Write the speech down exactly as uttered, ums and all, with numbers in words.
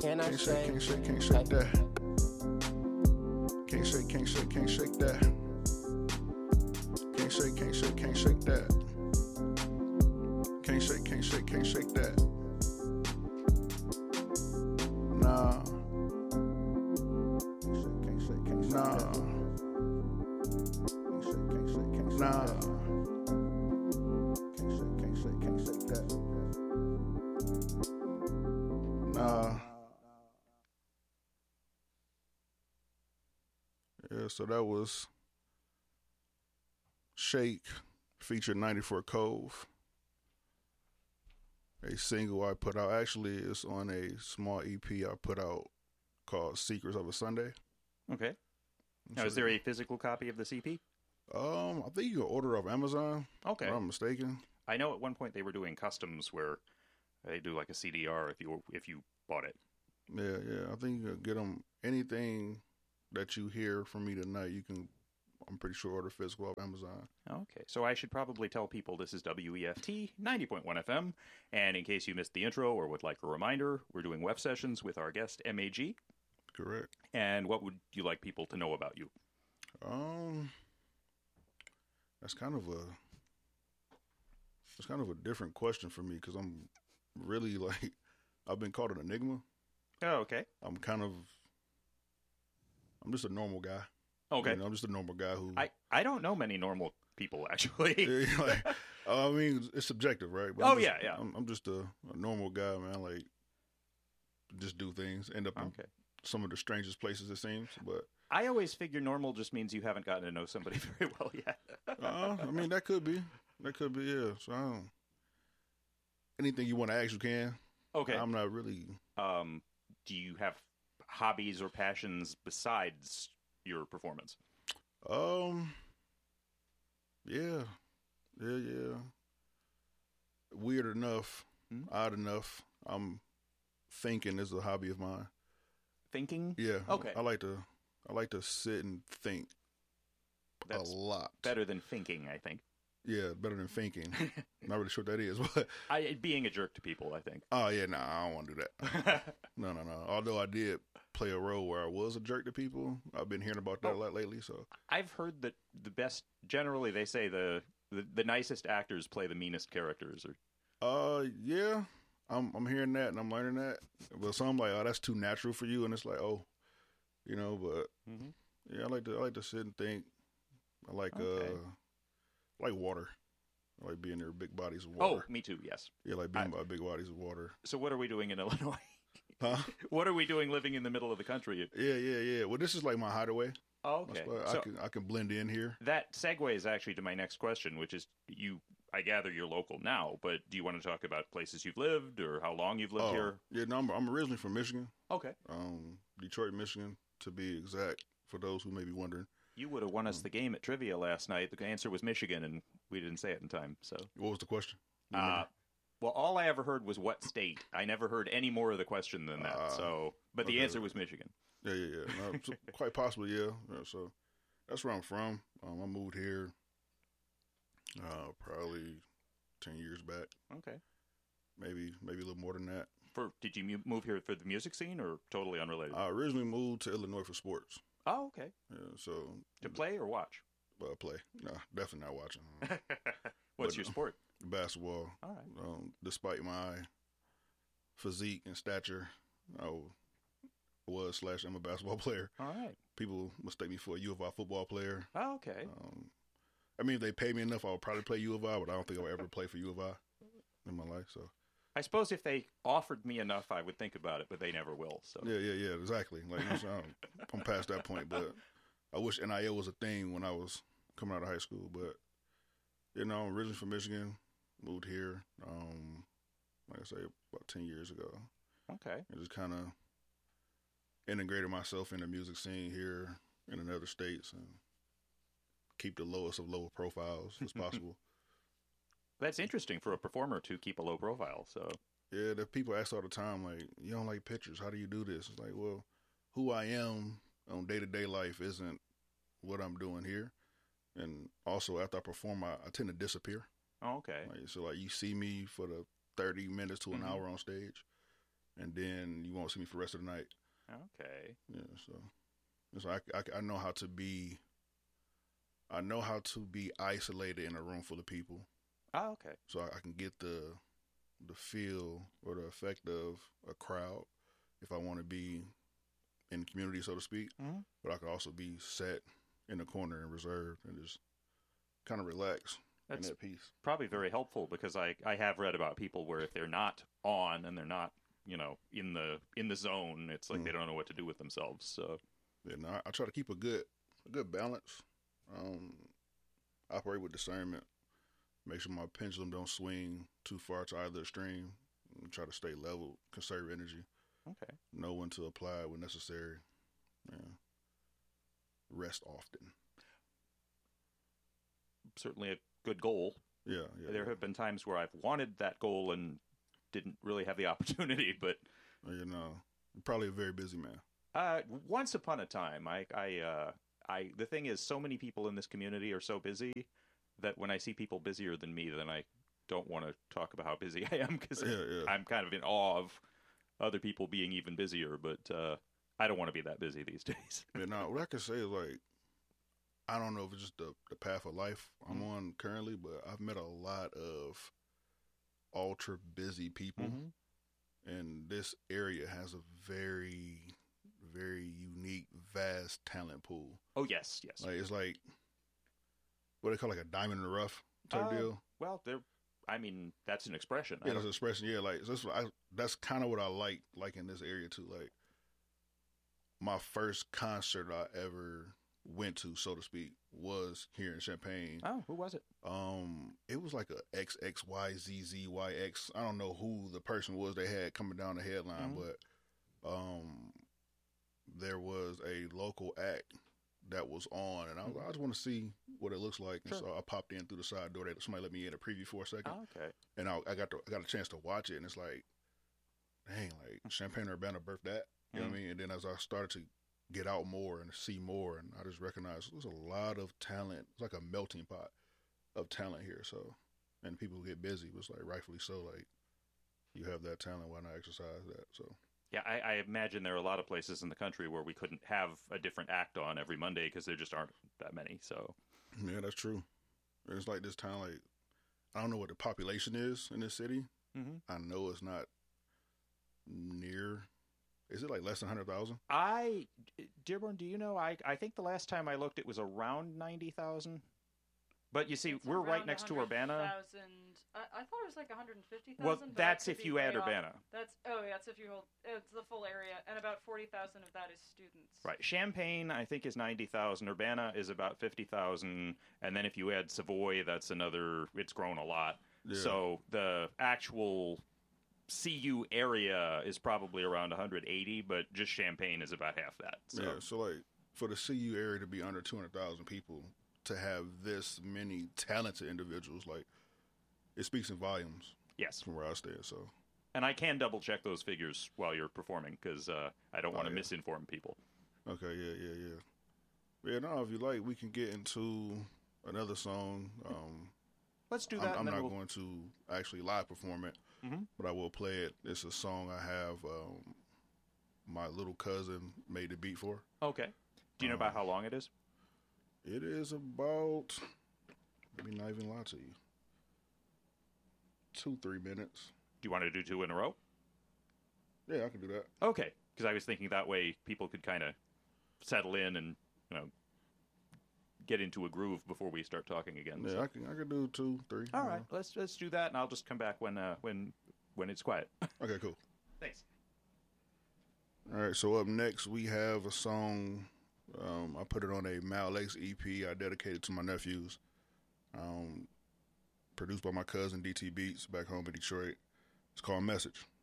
Can I Can't say? shake, can't shake, can't shake that. Can't shake, can't shake, can't shake that. Can't shake, can't shake, can't shake that. Can't shake, can't shake, can't shake that. Nah. Can't shake, can't shake, nah. Can't shake, can't shake, can't shake nah. Can't shake, can't shake, can't shake that. Nah. Yeah, so that was Shake featured ninety-four Cove. A single I put out. Actually, it's on a small E P I put out called Secrets of a Sunday. Okay. Now, So, is there a physical copy of the C P? Um, I think you can order off Amazon. Okay. If I'm mistaken. I know at one point they were doing customs where they do like a C D R if you if you bought it. Yeah, yeah. I think you can get them. Anything that you hear from me tonight, you can, I'm pretty sure, order physical off Amazon. Okay, so I should probably tell people this is W E F T ninety point one F M, and in case you missed the intro or would like a reminder, we're doing web sessions with our guest M A G. Correct. And what would you like people to know about you? Um, that's kind of a that's kind of a different question for me because I'm really like I've been called an enigma. Oh, okay. I'm kind of I'm just a normal guy. Okay. You know, I'm just a normal guy who I, I don't know many normal people, actually. Yeah, like, I mean, it's subjective, right? But oh, I'm just, yeah, yeah. I'm, I'm just a, a normal guy, man. Like, just do things. End up in Okay. some of the strangest places, it seems. But I always figure normal just means you haven't gotten to know somebody very well yet. uh, I mean, that could be. That could be, yeah. So, I don't, anything you want to ask, you can. Okay. I'm not really. Um, do you have hobbies or passions besides your performance? Um. Yeah. Yeah, yeah. Weird enough, Hmm? odd enough, I'm thinking is a hobby of mine. Thinking? Yeah. Okay. I, I like to I like to sit and think That's a lot. better than thinking, I think. Yeah, better than thinking. Not really sure what that is, but I being a jerk to people, I think. oh yeah, nah, I don't want to do that. no, no, no. Although I did play a role where I was a jerk to people, I've been hearing about that Oh. a lot lately. So I've heard that the best, generally, they say the, the the nicest actors play the meanest characters. Or uh, yeah, I'm I'm hearing that and I'm learning that. But some like, oh, that's too natural for you, and it's like, oh, you know. But mm-hmm. yeah, I like to I like to sit and think. I like Okay. uh. I like water. I like being near big bodies of Oh, water. me too. Yes. Yeah, like being I- by big bodies of water. So what are we doing in Illinois? Huh? What are we doing living in the middle of the country? Yeah, yeah, yeah. Well, this is like my hideaway. Oh, That's okay. why I So can I can blend in here. that segues actually to my next question, which is you. I gather you're local now, but do you want to talk about places you've lived or how long you've lived Oh, here? yeah. No, I'm, I'm originally from Michigan, Okay. um, Detroit, Michigan, to be exact. For those who may be wondering, You would have won us the game at trivia last night. The answer was Michigan, and we didn't say it in time. So, what was the question? You uh, remember? well, all I ever heard was what state. I never heard any more of the question than that. Uh, so, but the okay. answer was Michigan. Yeah, yeah, yeah. No, so quite possibly, yeah. yeah. So that's where I'm from. Um, I moved here uh, probably ten years back, Okay. maybe maybe a little more than that. For did you mu- move here for the music scene or totally unrelated? I originally moved to Illinois for sports. oh, okay. Yeah, so To play or watch? uh, play. No, definitely not watching. What's But- your sport? Basketball. All right. Um, despite my physique and stature, I was slash am a basketball player. All right. People mistake me for a U of I football player. Oh, okay. Um, I mean, if they pay me enough, I'll probably play U of I, but I don't think I'll ever play for U of I in my life. So I suppose if they offered me enough, I would think about it, but they never will. So yeah, yeah, yeah, exactly. Like I'm, I'm- I'm past that point, but I wish N I L was a thing when I was coming out of high school. But you know, I'm originally from Michigan, moved here. Um, like I say, about ten years ago. okay. And just kind of integrated myself in the music scene here in another states and keep the lowest of lower profiles as possible. That's interesting for a performer to keep a low profile. So Yeah, the people ask all the time, like, you don't like pictures. How do you do this? It's like, well, who I am on day-to-day life isn't what I'm doing here. And also, after I perform, I, I tend to disappear. oh, okay. Like, so, like, you see me for the thirty minutes to an Mhm. hour on stage, and then you won't see me for the rest of the night. Okay. Yeah, so, so I, I, I know how to be. I know how to be isolated in a room full of people. Oh, okay. So I, I can get the the feel or the effect of a crowd if I want to be in the community, so to speak. Mm-hmm. But I can also be set in the corner and reserved and just kind of relax That's in that peace. Probably very helpful because I, I have read about people where if they're not on and they're not, you know, in the in the zone, it's like mm. they don't know what to do with themselves. So yeah, no, I, I try to keep a good a good balance. Um, operate with discernment. Make sure my pendulum don't swing too far to either extreme. And try to stay level, conserve energy. Okay. Know when to apply when necessary. Yeah. Rest often. Certainly a good goal. Yeah, yeah. There yeah. have been times where I've wanted that goal and didn't really have the opportunity, but you know, you're probably a very busy man. Uh, once upon a time, I, I, uh, I. The thing is, so many people in this community are so busy that when I see people busier than me, then I don't want to talk about how busy I am because yeah, yeah. I'm kind of in awe of other people being even busier. But uh, I don't want to be that busy these days. Yeah, no, what I can say is like, I don't know if it's just the the path of life I'm mm-hmm. on currently, but I've met a lot of ultra busy people, mm-hmm. and this area has a very, very unique, vast talent pool. Oh yes, yes. Like it's like what they call like a diamond in the rough type uh, deal. Well, there. I mean, that's an expression. Yeah, that's an expression. Yeah, like so that's I, that's kind of what I like, like in this area too. Like my first concert I ever went to, so to speak, was here in Champaign. Oh, who was it? Um, it was like a X X Y Z Z Y X. I don't know who the person was they had coming down the headline, mm-hmm. but um, there was a local act that was on, and I was, mm-hmm. I just want to see what it looks like. And sure. so I popped in through the side door. That somebody let me in a preview for a second. Oh, okay. And I, I got to, I got a chance to watch it, and it's like, dang, like Champaign Urbana birthed that. You mm-hmm. know what I mean? And then as I started to get out more and see more, and I just recognized there's a lot of talent. It's like a melting pot of talent here. So, and people get busy, but it's like rightfully so. Like you have that talent, why not exercise that? So. Yeah, I, I imagine there are a lot of places in the country where we couldn't have a different act on every Monday because there just aren't that many. So, yeah, that's true. And it's like this town, like I don't know what the population is in this city. Mm-hmm. I know it's not near. Is it like less than one hundred thousand? I, Dearborn, do you know? I I think the last time I looked, it was around ninety thousand. But you see, it's we're right next to Urbana. I, I thought it was like one hundred fifty thousand. Well, that's if you add Urbana. Off. That's oh, yeah, that's if you hold it's the full area, and about forty thousand of that is students. Right. Champaign, I think, is ninety thousand. Urbana is about fifty thousand, and then if you add Savoy, that's another. It's grown a lot. Yeah. So the actual C U area is probably around one hundred eighty, but just Champaign is about half that. So. Yeah. So like for the C U area to be under two hundred thousand people, to have this many talented individuals, like it speaks in volumes. Yes, from where I stand. So, and I can double check those figures while you're performing because uh, I don't want to oh, yeah. misinform people. Okay, yeah, yeah, yeah. Yeah, no, if you like, we can get into another song. Um, Let's do that. I'm, I'm not we'll... going to actually live perform it, mm-hmm. but I will play it. It's a song I have um, my little cousin made the beat for. Okay. Do you know um, about how long it is? It is about, let me not even lie to you, two, three minutes. Do you want to do two in a row? Yeah, I can do that. Okay, because I was thinking that way people could kind of settle in and, you know, get into a groove before we start talking again. Yeah, so. I can I can do two, three. All right, know. let's let's do that, and I'll just come back when uh, when when it's quiet. Okay, cool. Thanks. All right, so up next we have a song. Um, I put it on a Mal X E P I dedicated to my nephews. Um, produced by my cousin D T Beats back home in Detroit. It's called Message.